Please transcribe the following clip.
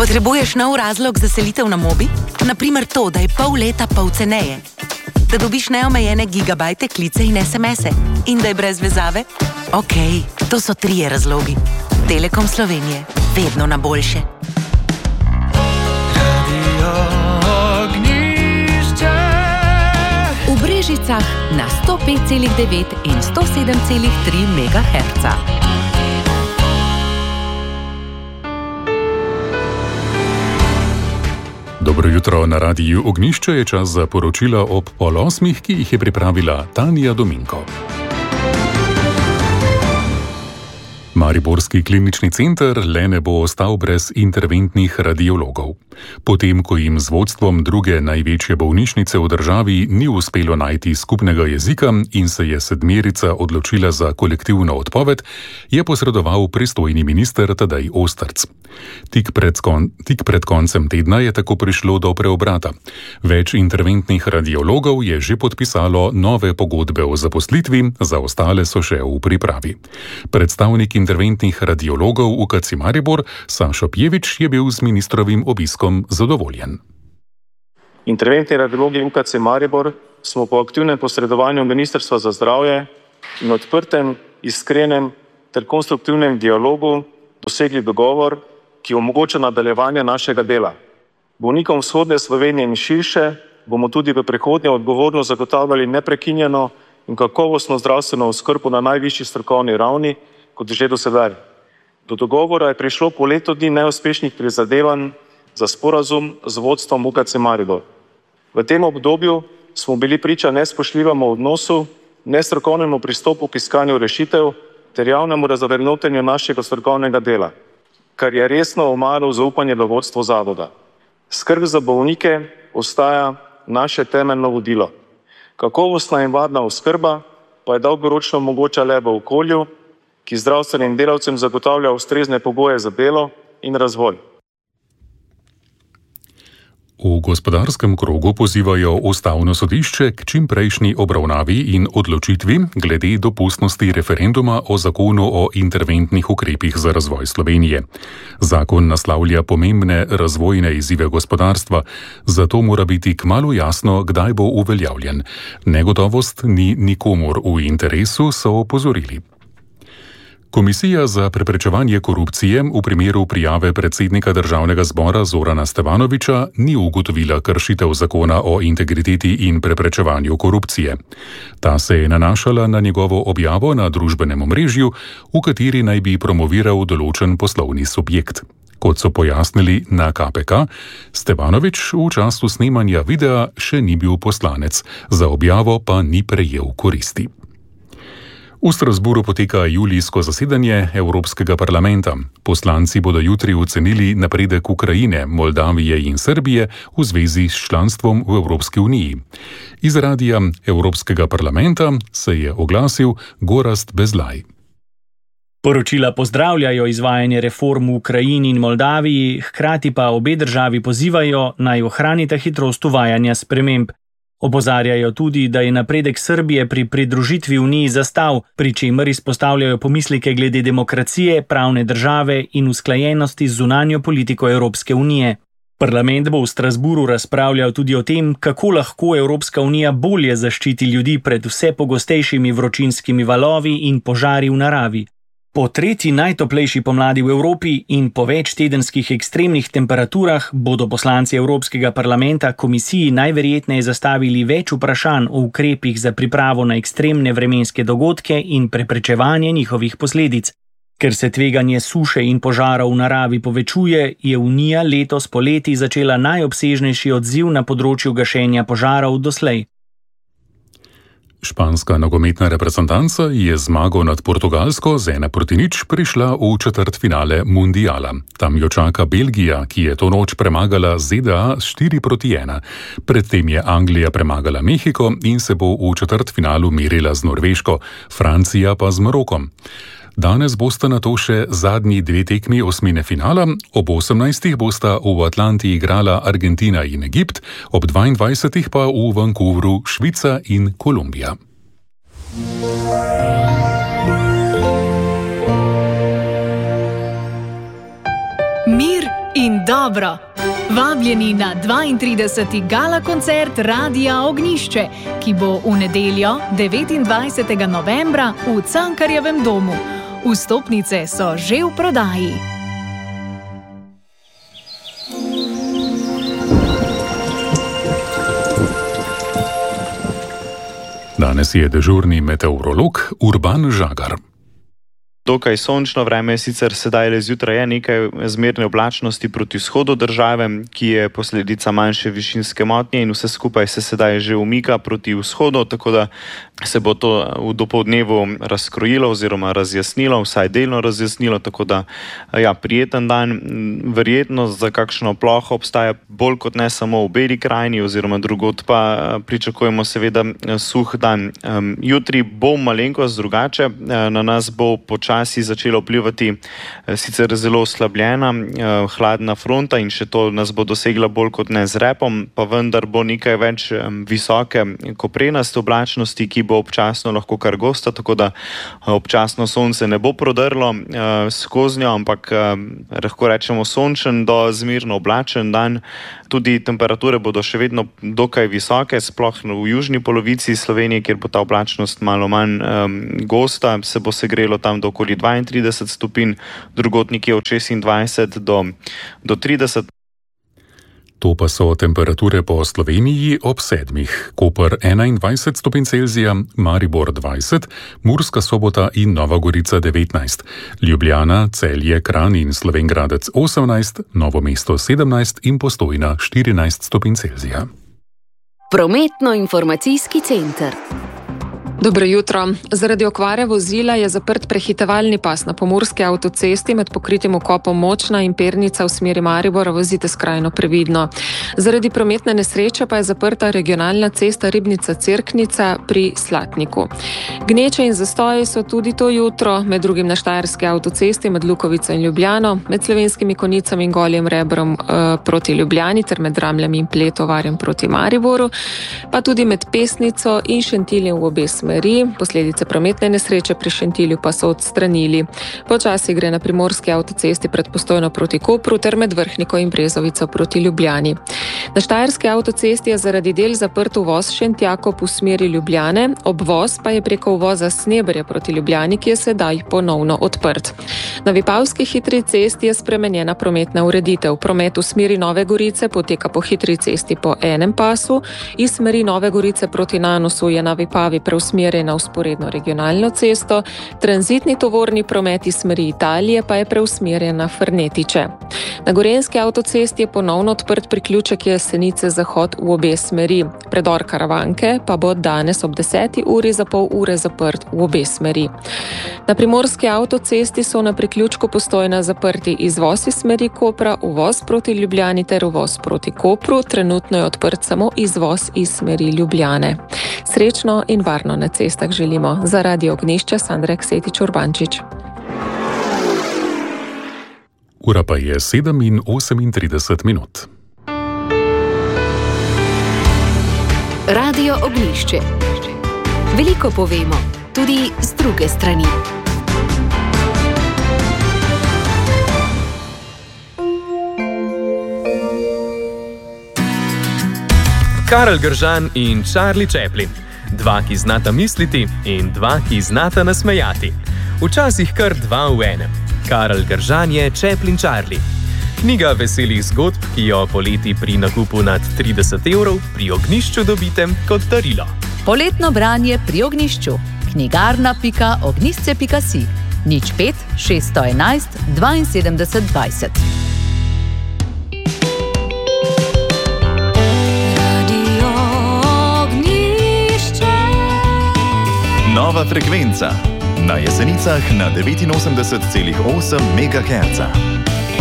Potrebuješ nov razlog za selitev na Mobi? Naprimer to, da je pol leta pol ceneje. Da dobiš neomejene gigabajte, klice in SMS-e. In da je brez vezave? Okej, to so 3 razlogi. Telekom Slovenije. Vedno na boljše. V Brežicah na 105,9 in 107,3 MHz. Dobro jutro, na radiju Ognjišče je čas za poročila ob 7:30, ki jih je pripravila Tanja Dominko. Mariborski klinični center le ne bo ostal brez interventnih radiologov. Potem, ko jim z vodstvom druge največje bolnišnice v državi ni uspelo najti skupnega jezika in se je sedmerica odločila za kolektivno odpoved, je posredoval pristojni minister Tadej Ostrc. Tik pred koncem tedna je tako prišlo do preobrata. Več interventnih radiologov je že podpisalo nove pogodbe o zaposlitvi, za ostale so še v pripravi. Predstavnik interventnih radiologov v UKC Maribor, Sašo Pjevič, je bil z ministrovim obiskom zadovoljen. Interventni radiologi UKC Maribor smo po aktivnem posredovanju Ministrstva za zdravje in odprtem, iskrenem ter konstruktivnem dialogu dosegli dogovor, ki omogoča nadaljevanje našega dela. Bolnikom vzhodne Slovenije in širše bomo tudi v prihodnje odgovorno zagotavljali neprekinjeno in kakovostno zdravstveno oskrbo na najvišji strokovni ravni, kot že do sedaj. Do dogovora je prišlo po letu dni neuspešnih prizadevanj za sporazum z vodstvom UKC Maribor. V tem obdobju smo bili priča nespoštljivemu odnosu, nestrokovnemu pristopu k iskanju rešitev ter javnemu razvrednotenju našega strokovnega dela, kar je resno omaralo zaupanje do vodstva zavoda. Skrb za bolnike ostaja naše temeljno vodilo. Kakovostna in varna oskrba pa je dolgoročno mogoča le v okolju, ki zdravstvenim delavcem zagotavlja ustrezne pogoje za delo in razvoj. V gospodarskem krogu pozivajo Ustavno sodišče k čimprejšnji obravnavi in odločitvi glede dopustnosti referenduma o zakonu o interventnih ukrepih za razvoj Slovenije. Zakon naslavlja pomembne razvojne izzive gospodarstva, zato mora biti kmalu jasno, kdaj bo uveljavljen. Negotovost ni nikomur v interesu, so opozorili. Komisija za preprečevanje korupcije v primeru prijave predsednika Državnega zbora Zorana Stevanovića ni ugotovila kršitev zakona o integriteti in preprečevanju korupcije. Ta se je nanašala na njegovo objavo na družbenem omrežju, v kateri naj bi promoviral določen poslovni subjekt. Kot so pojasnili na KPK, Stevanović v času snemanja videa še ni bil poslanec, za objavo pa ni prejel koristi. V Strasburu poteka julijsko zasedanje Evropskega parlamenta. Poslanci bodo jutri ocenili napredek Ukrajine, Moldavije in Srbije v zvezi s članstvom v Evropski uniji. Iz radija Evropskega parlamenta se je oglasil Gorazd Bezlaj. Poročila pozdravljajo izvajanje reform v Ukrajini in Moldaviji, hkrati pa obe državi pozivajo, naj ohranita hitrost uvajanja sprememb. Opozarjajo tudi, da je napredek Srbije pri pridružitvi Uniji zastal, pri čemer izpostavljajo pomisleke glede demokracije, pravne države in usklajenosti z zunanjo politiko Evropske unije. Parlament bo v Strasburu razpravljal tudi o tem, kako lahko Evropska unija bolje zaščiti ljudi pred vse pogostejšimi vročinskimi valovi in požari v naravi. Po tretji najtoplejši pomladi v Evropi in po več tedenskih ekstremnih temperaturah bodo poslanci Evropskega parlamenta komisiji najverjetneje zastavili več vprašanj o ukrepih za pripravo na ekstremne vremenske dogodke in preprečevanje njihovih posledic. Ker se tveganje suše in požarov v naravi povečuje, je Unija letos poleti začela najobsežnejši odziv na področju gašenja požarov doslej. Španska nogometna reprezentanca je zmago nad Portugalsko z 1:0 prišla v četrtfinale mundiala. Tam jo čaka Belgija, ki je to noč premagala ZDA s 4:1. Predtem je Anglija premagala Mehiko in se bo v četrtfinalu merila z Norveško, Francija pa z Marokom. Danes bosta nato še zadnji 2 tekmi osmine finala, ob 18. bosta v Atlanti igrala Argentina in Egipt, ob 22. pa v Vancouveru Švica in Kolumbija. Mir in dobro. Vabljeni na 32. gala koncert Radia Ognjišče, ki bo v nedeljo 29. novembra v Cankarjevem domu. Vstopnice so že v prodaji. Danes je dežurni meteorolog Urban Žagar. Dokaj sončno vreme, sicer sedaj le zjutraj je nekaj zmerne oblačnosti proti vzhodu države, ki je posledica manjše višinske motnje in vse skupaj se sedaj že umika proti vzhodu, tako da se bo to v dopoldnevu razkrojilo oziroma razjasnilo, vsaj delno razjasnilo, tako da prijeten dan. Verjetnost za kakšno ploho obstaja bolj kot ne samo v Beli krajini oziroma drugod, pa pričakujemo seveda suh dan. Jutri bo malenkost drugače, na nas bo počasi začelo vplivati sicer zelo oslabljena hladna fronta in še to nas bo dosegla bolj kot ne z repom, pa vendar bo nekaj več visoke koprenaste oblačnosti, ki bo občasno lahko kar gosta, tako da občasno sonce ne bo prodrlo skozi njo, ampak lahko rečemo sončen do zmerno oblačen dan. Tudi temperature bodo še vedno dokaj visoke, sploh v južni polovici Slovenije, kjer bo ta oblačnost malo manj gosta, se bo segrelo tam do okoli 32 stopinj, drugod nekje od 26 do 30. To pa so temperature po Sloveniji ob 7. Koper 21 stopinj Celzija, Maribor 20, Murska Sobota in Nova Gorica 19, Ljubljana, Celje, Kranj in Slovenj Gradec 18, Novo mesto 17 in Postojna 14 stopinj Celzija. Prometno-informacijski center. Dobro jutro. Zaradi okvare vozila je zaprt prehitevalni pas na pomurski avtocesti med pokritjem vkopom Močna in Pernica v smeri Maribora, vozite skrajno previdno. Zaradi prometne nesreče pa je zaprta regionalna cesta Ribnica-Cerknica pri Slatniku. Gneče in zastoji so tudi to jutro, med drugim na štajerski avtocesti med Lukovico in Ljubljano, med Slovenskimi Konicami in Goljem Rebrom proti Ljubljani ter med Dramljami in Pletovarjem proti Mariboru, pa tudi med Pesnico in Šentiljem v obe smeri. Posledice prometne nesreče pri Šentilju pa so odstranili. Počasi gre na primorski avtocesti pred Postojno proti Kopru ter med Vrhniko in Brezovico proti Ljubljani. Na štajerski avtocesti je zaradi del zaprt uvoz Šentjakov v smeri Ljubljane, obvoz pa je preko uvoza Sneberje proti Ljubljani, ki je sedaj ponovno odprt. Na Vipavski hitri cesti je spremenjena prometna ureditev. Promet v smeri Nove Gorice poteka po hitri cesti po enem pasu, iz smeri Nove Gorice proti Nanosu je na Vipavi preusmerjena vzporedno regionalno cesto, tranzitni tovorni promet iz smeri Italije pa je preusmerjen na Frnetiče. Na Gorenjski avtocesti je ponovno odprt priključek Jesenice zahod v obe smeri. Predor Karavanke pa bo danes ob 10. uri za pol ure zaprt v obe smeri. Na primorski avtocesti so na priključku Postojna zaprti izvoz iz smeri Kopra, uvoz proti Ljubljani ter uvoz proti Kopru. Trenutno je odprt samo izvoz iz smeri Ljubljane. Srečno in varno na cestah želimo. Za Radio Ognjišče Sandra Ksetič-Urbančič. Ura pa je 7:38 minut. Radio Ognjišče. Veliko povemo, tudi z druge strani. Karel Gržan in Charlie Chaplin. Dva, ki znata misliti in dva, ki znata nasmejati. Včasih kar dva v enem. Karel Gržan je Chaplin Charlie. Knjiga veselih zgodb, ki jo poleti pri nakupu nad 30 € pri Ognjišču dobite kot darilo. Poletno branje pri Ognjišču. knjigarna.ognjisce.si 05 611 72 20. Nova frekvenca na Jesenicah na 89,8 MHz.